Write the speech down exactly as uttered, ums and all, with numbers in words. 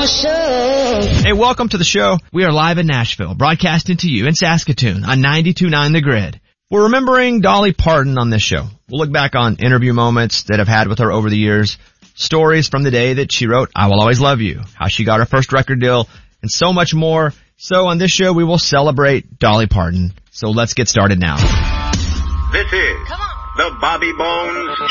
show. Hey, welcome to the show. We are live in Nashville, broadcasting to you in Saskatoon on ninety-two point nine The Grid. We're remembering Dolly Parton on this show. We'll look back on interview moments that I've had with her over the years, stories from the day that she wrote I Will Always Love You, how she got her first record deal, and so much more. So on this show, we will celebrate Dolly Parton. So let's get started now. This is the Bobby Bones